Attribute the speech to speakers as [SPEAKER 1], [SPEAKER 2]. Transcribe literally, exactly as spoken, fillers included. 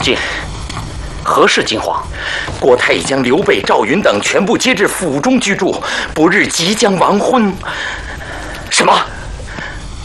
[SPEAKER 1] 晋，何事惊慌？
[SPEAKER 2] 国太已将刘备、赵云等全部接至府中居住，不日即将完婚。什么？